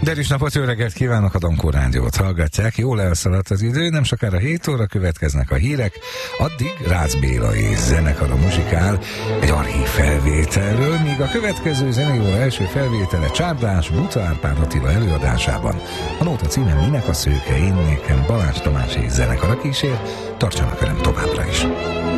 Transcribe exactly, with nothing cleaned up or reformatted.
Derűs napot, jó reggelt kívánok, a Dankó Rádiót hallgatják. Jól elszaladt az idő, nem sokára hét óra következnek a hírek. Addig Rácz Béla és zenekara muzsikál egy archív felvételről, míg a következő zenejóra első felvétele Csárdás Buta Árpád Attila előadásában. A nóta címe Minek a szőke, én nékem Balázs Tamás és zenekara kísér. Tartsanak velem továbbra is!